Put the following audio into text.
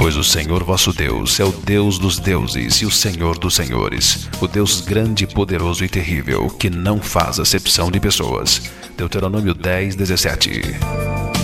Pois o Senhor vosso Deus é o Deus dos deuses e o Senhor dos senhores, o Deus grande, poderoso e terrível, que não faz acepção de pessoas. Deuteronômio 10:17.